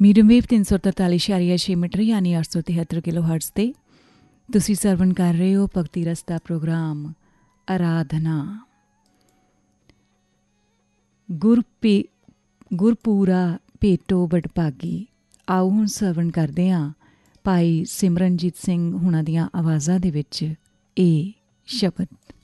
Medium wave 343.6 metre ਯਾਨੀ 873 kilo hertz 'ਤੇ ਤੁਸੀਂ ਸਰਵਣ ਕਰ ਰਹੇ ਹੋ ਭਗਤੀ ਰਸ ਦਾ ਪ੍ਰੋਗਰਾਮ ਆਰਾਧਨਾ। ਗੁਰਪੂਰਾ ਭੇਟੋ ਵਡਭਾਗੀ। ਆਓ ਹੁਣ ਸਰਵਣ ਕਰਦੇ ਹਾਂ ਭਾਈ ਸਿਮਰਨਜੀਤ ਸਿੰਘ ਹੁਣਾਂ ਦੀਆਂ ਆਵਾਜ਼ਾਂ ਦੇ ਵਿੱਚ ਇਹ ਸ਼ਬਦ।